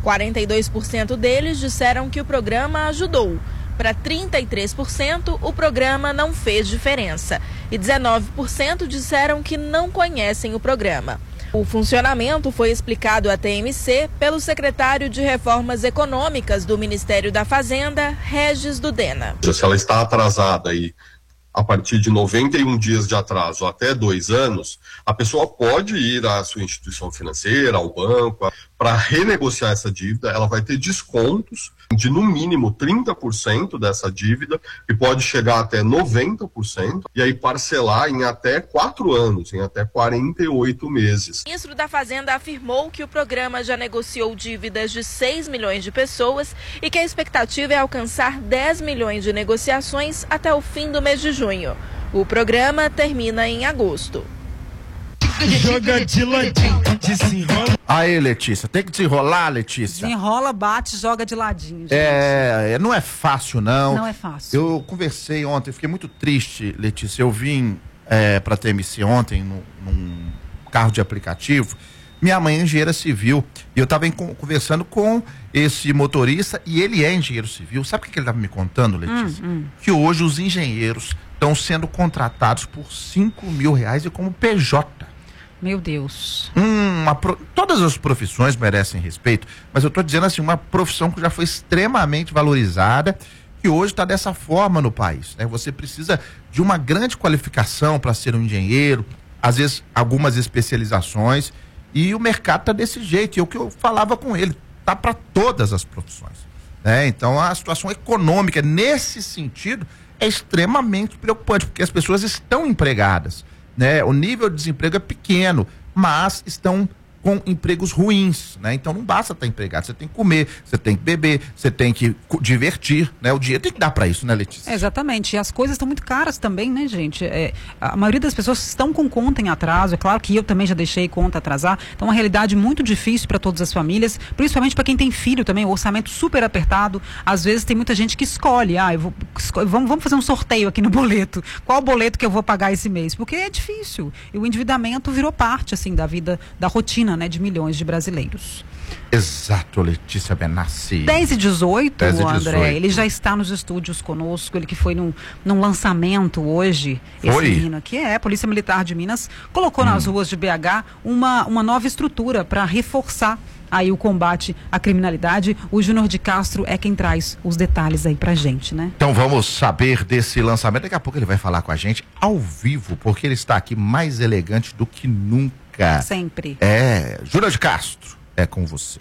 42% deles disseram que o programa ajudou. Para 33%, o programa não fez diferença. E 19% disseram que não conhecem o programa. O funcionamento foi explicado à TMC pelo secretário de Reformas Econômicas do Ministério da Fazenda, Regis Dudena. Se ela está atrasada aí a partir de 91 dias de atraso até 2 anos, a pessoa pode ir à sua instituição financeira, ao banco, para renegociar essa dívida. Ela vai ter descontos de no mínimo 30% dessa dívida, que pode chegar até 90%, e aí parcelar em até 4 anos, em até 48 meses. O ministro da Fazenda afirmou que o programa já negociou dívidas de 6 milhões de pessoas e que a expectativa é alcançar 10 milhões de negociações até o fim do mês de junho. O programa termina em agosto. Joga de ladinho, desenrola. Aí, Letícia, tem que desenrolar, Letícia. Desenrola, bate, joga de ladinho, gente. Não é fácil, não. Não é fácil. Eu conversei ontem, fiquei muito triste, Letícia. Eu vim pra TMC ontem num carro de aplicativo. Minha mãe é engenheira civil e eu estava conversando com esse motorista e ele é engenheiro civil. Sabe o que ele estava me contando, Letícia? Que hoje os engenheiros estão sendo contratados por R$5 mil e como PJ. Meu Deus. Todas as profissões merecem respeito, mas eu estou dizendo assim, uma profissão que já foi extremamente valorizada, que hoje está dessa forma no país, né? Você precisa de uma grande qualificação para ser um engenheiro, às vezes algumas especializações, e o mercado está desse jeito. E o que eu falava com ele, tá para todas as profissões, né? Então a situação econômica nesse sentido é extremamente preocupante, porque as pessoas estão empregadas, né? O nível de desemprego é pequeno, mas estão com empregos ruins, né? Então não basta estar empregado, você tem que comer, você tem que beber, você tem que divertir, né? O dinheiro tem que dar para isso, né, Letícia? Exatamente, e as coisas estão muito caras também, né, gente? A maioria das pessoas estão com conta em atraso, é claro que eu também já deixei conta atrasar, então é uma realidade muito difícil para todas as famílias, principalmente para quem tem filho também, o orçamento super apertado. Às vezes tem muita gente que escolhe, vamos fazer um sorteio aqui no boleto, qual boleto que eu vou pagar esse mês? Porque é difícil, e o endividamento virou parte, assim, da vida, da rotina, né, de milhões de brasileiros. Exato, Letícia Benassi. 10h18, André, ele já está nos estúdios conosco, ele que foi num lançamento hoje, esse menino aqui, Polícia Militar de Minas, colocou nas ruas de BH uma nova estrutura para reforçar aí o combate à criminalidade. O Júnior de Castro é quem traz os detalhes aí pra gente, né? Então vamos saber desse lançamento, daqui a pouco ele vai falar com a gente ao vivo, porque ele está aqui mais elegante do que nunca. Sempre. Júnior de Castro, é com você.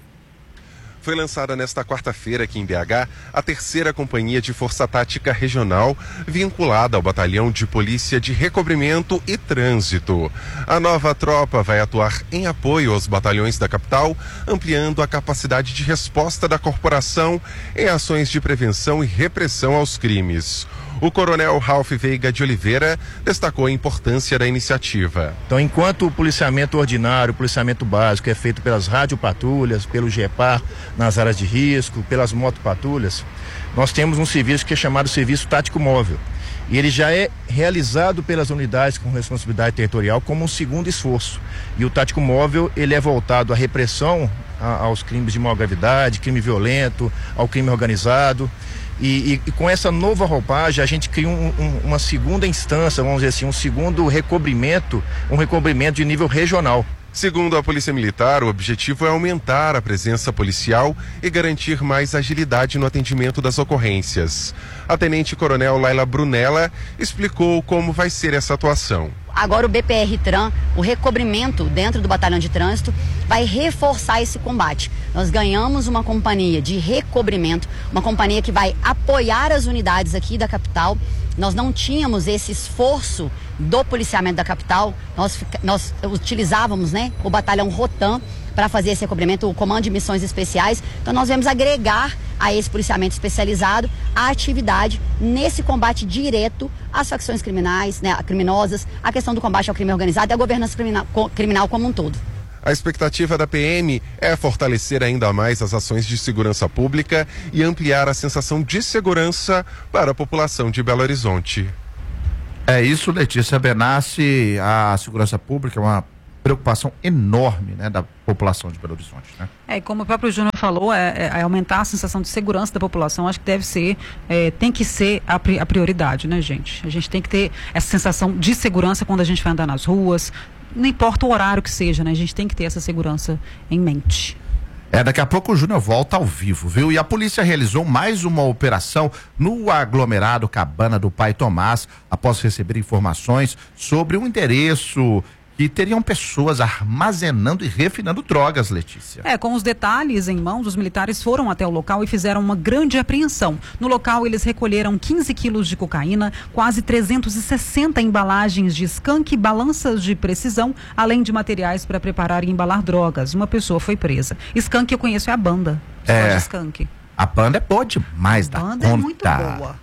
Foi lançada nesta quarta-feira aqui em BH a 3ª Companhia de Força Tática Regional, vinculada ao Batalhão de Polícia de Recobrimento e Trânsito. A nova tropa vai atuar em apoio aos batalhões da capital, ampliando a capacidade de resposta da corporação em ações de prevenção e repressão aos crimes. O coronel Ralph Veiga de Oliveira destacou a importância da iniciativa. Então, enquanto o policiamento ordinário, o policiamento básico é feito pelas radiopatrulhas, pelo GEPAR nas áreas de risco, pelas motopatrulhas, nós temos um serviço que é chamado Serviço Tático Móvel. E ele já é realizado pelas unidades com responsabilidade territorial como um segundo esforço. E o Tático Móvel, ele é voltado à repressão aos crimes de maior gravidade, crime violento, ao crime organizado. E com essa nova roupagem a gente cria uma segunda instância, vamos dizer assim, um segundo recobrimento, um recobrimento de nível regional. Segundo a Polícia Militar, o objetivo é aumentar a presença policial e garantir mais agilidade no atendimento das ocorrências. A Tenente-Coronel Laila Brunella explicou como vai ser essa atuação. Agora o BPR-TRAN, o recobrimento dentro do Batalhão de Trânsito, vai reforçar esse combate. Nós ganhamos uma companhia de recobrimento, uma companhia que vai apoiar as unidades aqui da capital. Nós não tínhamos esse esforço do policiamento da capital, nós utilizávamos, né, o Batalhão Rotan para fazer esse recobrimento, o Comando de Missões Especiais. Então nós viemos agregar a esse policiamento especializado a atividade nesse combate direto às facções criminais, né, criminosas, a questão do combate ao crime organizado e a governança criminal como um todo. A expectativa da PM é fortalecer ainda mais as ações de segurança pública e ampliar a sensação de segurança para a população de Belo Horizonte. É isso, Letícia Benassi. A segurança pública é uma preocupação enorme, né, da população de Belo Horizonte, né? E como o próprio Júnior falou, aumentar a sensação de segurança da população, acho que deve ser, tem que ser a prioridade, né, gente? A gente tem que ter essa sensação de segurança quando a gente vai andar nas ruas, não importa o horário que seja, né? A gente tem que ter essa segurança em mente. Daqui a pouco o Júnior volta ao vivo, viu? E a polícia realizou mais uma operação no aglomerado Cabana do Pai Tomás, após receber informações sobre um endereço que teriam pessoas armazenando e refinando drogas, Letícia. Com os detalhes em mãos, os militares foram até o local e fizeram uma grande apreensão. No local, eles recolheram 15 quilos de cocaína, quase 360 embalagens de skunk, balanças de precisão, além de materiais para preparar e embalar drogas. Uma pessoa foi presa. Skunk eu conheço, é a banda. Skunk. A banda é boa demais da conta. A banda é muito boa.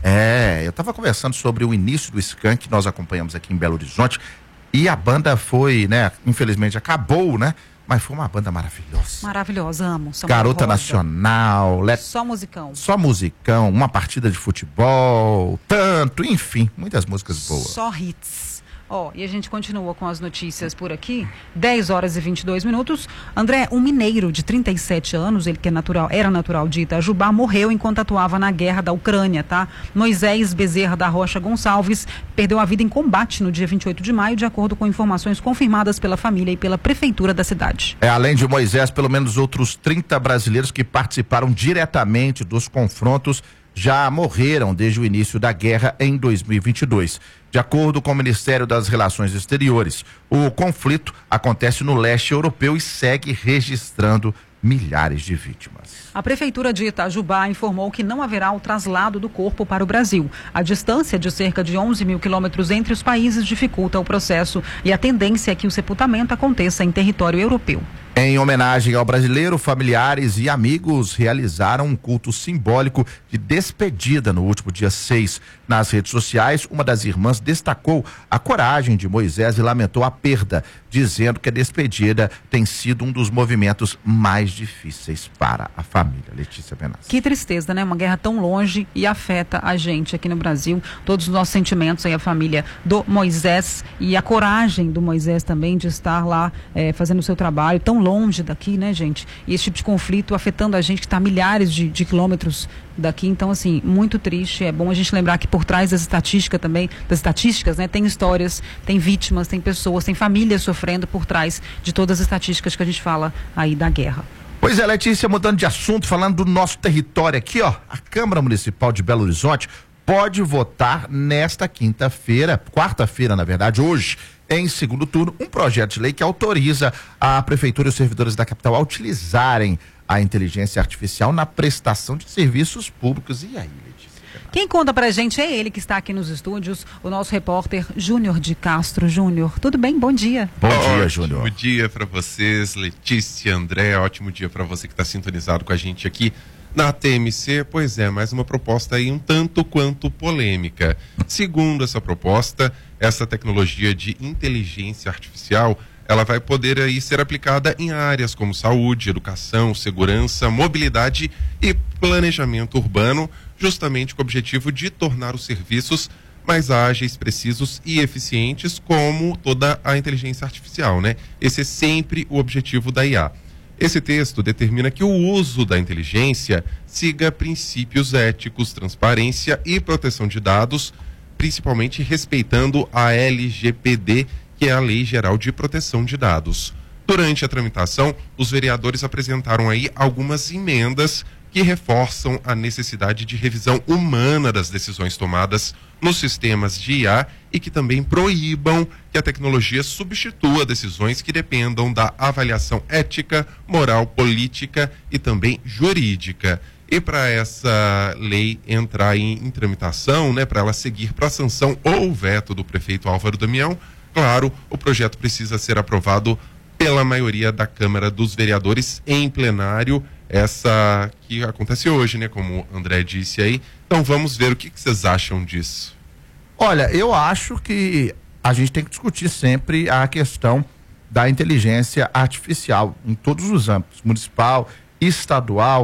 Eu estava conversando sobre o início do skunk que nós acompanhamos aqui em Belo Horizonte. E a banda foi, né, infelizmente acabou, né? Mas foi uma banda maravilhosa. Maravilhosa, amo. Garota Nacional. Só musicão. Só musicão, uma partida de futebol, tanto, enfim, muitas músicas boas. Só hits. E a gente continua com as notícias por aqui, 10 horas e 22 minutos. André, um mineiro de 37 anos, ele que era natural de Itajubá, morreu enquanto atuava na guerra da Ucrânia, tá? Moisés Bezerra da Rocha Gonçalves perdeu a vida em combate no dia 28 de maio, de acordo com informações confirmadas pela família e pela prefeitura da cidade. Além de Moisés, pelo menos outros 30 brasileiros que participaram diretamente dos confrontos já morreram desde o início da guerra em 2022. De acordo com o Ministério das Relações Exteriores, o conflito acontece no leste europeu e segue registrando milhares de vítimas. A Prefeitura de Itajubá informou que não haverá o traslado do corpo para o Brasil. A distância de cerca de 11 mil quilômetros entre os países dificulta o processo e a tendência é que o sepultamento aconteça em território europeu. Em homenagem ao brasileiro, familiares e amigos realizaram um culto simbólico de despedida no último dia 6. Nas redes sociais, uma das irmãs destacou a coragem de Moisés e lamentou a perda, dizendo que a despedida tem sido um dos movimentos mais difíceis para a família. Letícia Benassi. Que tristeza, né? Uma guerra tão longe e afeta a gente aqui no Brasil. Todos os nossos sentimentos aí, a família do Moisés e a coragem do Moisés também de estar lá fazendo o seu trabalho tão longe daqui, né, gente? E esse tipo de conflito afetando a gente que está a milhares de quilômetros daqui. Então, assim, muito triste. É bom a gente lembrar que por trás das estatísticas, né, tem histórias, tem vítimas, tem pessoas, tem famílias sofrendo por trás de todas as estatísticas que a gente fala aí da guerra. Pois é, Letícia, mudando de assunto, falando do nosso território aqui, a Câmara Municipal de Belo Horizonte pode votar nesta quarta-feira, na verdade, hoje, em segundo turno, um projeto de lei que autoriza a Prefeitura e os servidores da capital a utilizarem a inteligência artificial na prestação de serviços públicos. E aí, Letícia? Quem conta pra gente é ele que está aqui nos estúdios, o nosso repórter Júnior de Castro. Júnior, tudo bem? Bom dia. Bom dia, Júnior. Bom dia para vocês, Letícia, André, ótimo dia para você que está sintonizado com a gente aqui na TMC. Pois é, mais uma proposta aí um tanto quanto polêmica. Segundo essa proposta, essa tecnologia de inteligência artificial, ela vai poder aí ser aplicada em áreas como saúde, educação, segurança, mobilidade e planejamento urbano, justamente com o objetivo de tornar os serviços mais ágeis, precisos e eficientes, como toda a inteligência artificial, né? Esse é sempre o objetivo da IA. Esse texto determina que o uso da inteligência siga princípios éticos, transparência e proteção de dados, principalmente respeitando a LGPD, que é a Lei Geral de Proteção de Dados. Durante a tramitação, os vereadores apresentaram aí algumas emendas que reforçam a necessidade de revisão humana das decisões tomadas nos sistemas de IA e que também proíbam que a tecnologia substitua decisões que dependam da avaliação ética, moral, política e também jurídica. E para essa lei entrar em tramitação, né, para ela seguir para a sanção ou veto do prefeito Álvaro Damião, claro, o projeto precisa ser aprovado pela maioria da Câmara dos Vereadores em plenário, essa que acontece hoje, né, como o André disse aí. Então vamos ver o que vocês acham disso. Olha, eu acho que a gente tem que discutir sempre a questão da inteligência artificial em todos os âmbitos, municipal, estadual,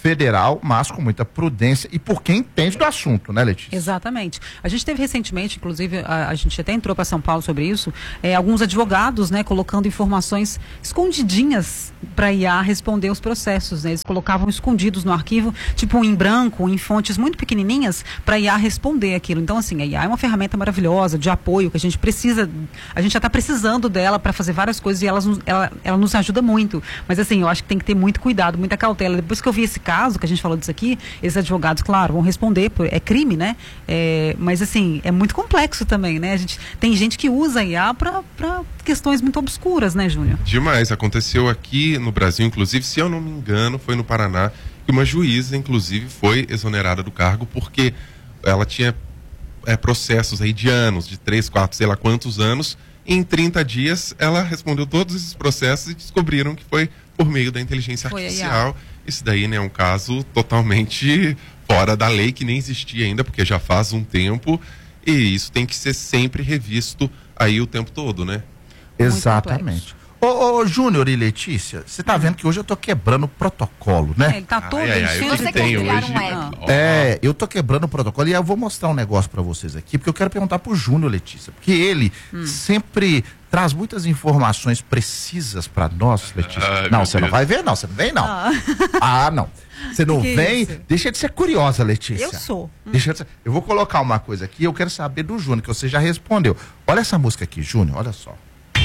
federal, mas com muita prudência e por quem entende do assunto, né, Letícia? Exatamente. A gente teve recentemente, inclusive, a gente até entrou para São Paulo sobre isso, alguns advogados, né, colocando informações escondidinhas para IA responder os processos, né? Eles colocavam escondidos no arquivo, tipo em branco, em fontes muito pequenininhas, para IA responder aquilo. Então, assim, a IA é uma ferramenta maravilhosa de apoio que a gente precisa, a gente já está precisando dela para fazer várias coisas e ela nos ajuda muito. Mas, assim, eu acho que tem que ter muito cuidado, muita cautela. Depois que eu vi esse caso, que a gente falou disso aqui, esses advogados, claro, vão responder, é crime, né? Mas, assim, é muito complexo também, né? Tem gente que usa a IA para questões muito obscuras, né, Júnior? Demais. Aconteceu aqui no Brasil, inclusive, se eu não me engano, foi no Paraná, que uma juíza, inclusive, foi exonerada do cargo porque ela tinha processos aí de anos, de 3, 4, sei lá quantos anos. Em 30 dias, ela respondeu todos esses processos e descobriram que foi por meio da inteligência artificial. Isso daí, né, é um caso totalmente fora da lei, que nem existia ainda, porque já faz um tempo, e isso tem que ser sempre revisto aí o tempo todo, né? Exatamente. Ô, Júnior e Letícia, você tá vendo que hoje eu tô quebrando o protocolo, né? Ele tá todo Você quer criar um app. Eu tô quebrando o protocolo e eu vou mostrar um negócio pra vocês aqui, porque eu quero perguntar pro Júnior, Letícia, porque ele sempre traz muitas informações precisas pra nós, Letícia. Não, você não vai ver, não, você não vem, não. Não. Você não vem, isso? Deixa de ser curiosa, Letícia. Eu sou. Eu vou colocar uma coisa aqui, eu quero saber do Júnior, que você já respondeu. Olha essa música aqui, Júnior, olha só.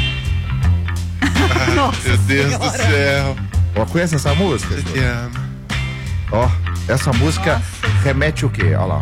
Meu Deus do céu. Ó, conhece essa música? Eu te amo. Ó, essa música remete o quê? Olha lá.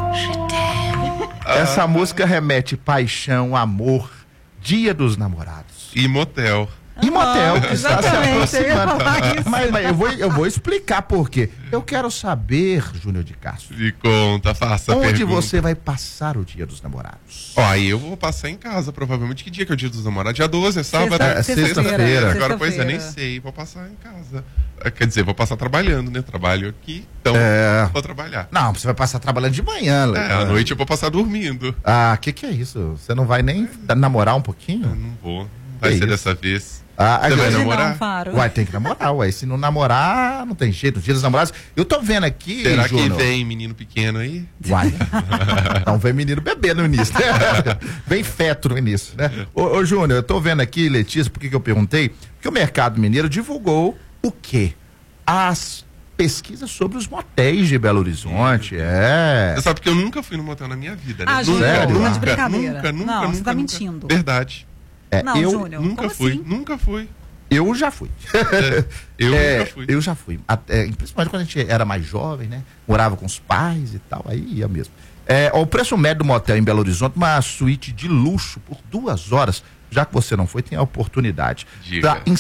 Essa música remete paixão, amor, Dia dos Namorados. E motel. E motel, que está se exatamente, eu ia aproximando. falar isso. Mas eu vou explicar por quê. Eu quero saber, Júnior de Castro, Me conta, faça a onde pergunta. você vai passar o Dia dos Namorados? Ó, aí eu vou passar em casa, provavelmente. Que dia que é o Dia dos Namorados? Dia 12, é sábado? Sexta-feira. Agora, pois é, nem sei. Vou passar em casa. Quer dizer, vou passar trabalhando, né? Trabalho aqui, então vou trabalhar. Não, você vai passar trabalhando de manhã, Léo. À noite eu vou passar dormindo. Ah, que é isso? Você não vai nem namorar um pouquinho? Eu não vou. Vai ser dessa vez. Você vai Hoje namorar? não, Faro. Uai, tem que namorar, uai. Se não namorar, não tem jeito. Dia dos Namorados. Eu tô vendo aqui, Será Júnior. que vem menino pequeno aí? Uai. Não vem menino bebê no início, né? Vem feto no início, né? Ô, Júnior, eu tô vendo aqui, Letícia, por que eu perguntei? Porque o Mercado Mineiro divulgou o quê? As pesquisas sobre os motéis de Belo Horizonte, Você sabe que eu nunca fui no motel na minha vida, né? Júnior, Sério? não é de brincadeira. Nunca, Não, nunca, você tá nunca. mentindo. Verdade. Não, eu Júnior, Nunca como fui, assim? nunca fui. Eu já fui. Nunca fui. Eu já fui. Principalmente quando a gente era mais jovem, né? Morava com os pais e tal, aí ia mesmo. O preço médio do motel em Belo Horizonte, uma suíte de luxo por 2 horas, já que você não foi, tem a oportunidade. Diga. Tá em R$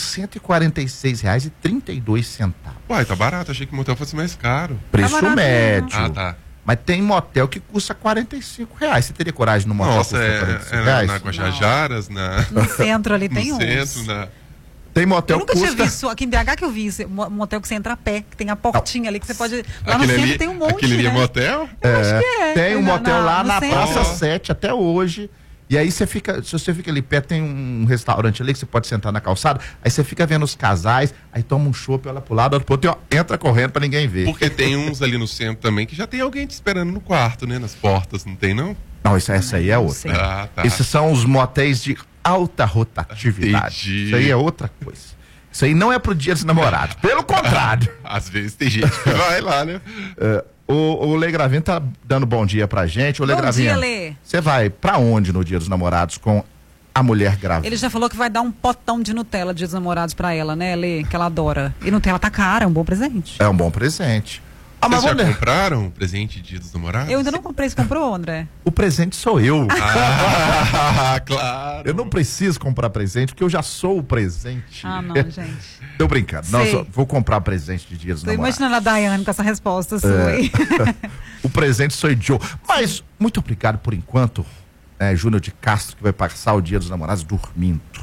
146,32. Uai, tá barato, achei que o motel fosse mais caro. Preço barato, médio. Ah, tá. Mas tem motel que custa R$ 45. Você teria coragem no motel Nossa, que custa R$ 45? na Guajajaras, No centro ali tem no uns. centro, Tem motel Eu nunca que tinha custa... visto, aqui em BH que eu vi, um motel que você entra a pé, que tem a portinha ali, que você pode... Lá no Aquele centro ali, tem um monte, aquele ali é né? motel? Tem um motel lá no na centro. Praça 7 até hoje. E aí se você fica ali perto, tem um restaurante ali que você pode sentar na calçada, aí você fica vendo os casais, aí toma um chopp, olha pro lado, olha pro outro, e ó, entra correndo pra ninguém ver. Porque tem uns ali no centro também que já tem alguém te esperando no quarto, né? Nas portas, não tem não? Não, essa aí é outra. sei. Ah, tá. Esses são os motéis de alta rotatividade. Entendi. Isso aí é outra coisa. Isso aí não é pro Dia dos Namorados. Pelo contrário. Às vezes tem gente que vai lá, né? O Lê Gravino tá dando bom dia pra gente. O Lê Bom Gravino, dia, Lê. você vai pra onde no Dia dos Namorados com a mulher grávida? Ele já falou que vai dar um potão de Nutella de namorados pra ela, né, Lê? Que ela adora. E Nutella tá cara, é um bom presente. É um bom presente. Vocês já vamos ver. compraram um presente de Dia dos Namorados? Eu ainda não comprei, você comprou, André? O presente sou eu. Ah, claro. Eu não preciso comprar presente, porque eu já sou o presente. Ah, não, gente. Tô brincando. Sei. Nossa, vou comprar presente de Dia dos Tô Namorados. imaginando a Daiane com essa resposta sua, hein? O presente sou eu. Mas, muito obrigado por enquanto, Júnior de Castro, que vai passar o Dia dos Namorados dormindo. Vamos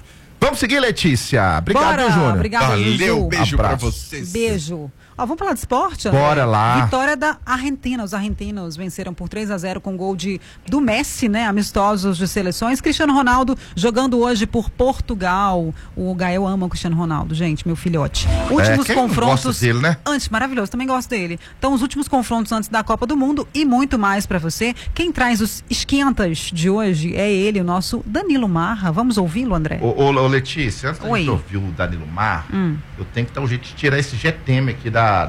Vamos seguir, Letícia. Obrigado, Bora, Júnior. obrigado, Valeu, Ju. beijo pra Abraço. vocês. Beijo. Ó, vamos falar de esporte? André? Bora lá. Vitória da Argentina. Os argentinos venceram por 3-0 com gol do Messi, né? Amistosos de seleções. Cristiano Ronaldo jogando hoje por Portugal. O Gael ama o Cristiano Ronaldo, gente, meu filhote. Últimos quem não confrontos. gosta dele, né? Antes, maravilhoso, também gosto dele. Então, os últimos confrontos antes da Copa do Mundo e muito mais pra você. Quem traz os esquentas de hoje é ele, o nosso Danilo Marra. Vamos ouvi-lo, André? Ô, Letícia, antes da Oi. gente ouvir o Danilo Marra, eu tenho que dar um jeito de tirar esse GTM aqui da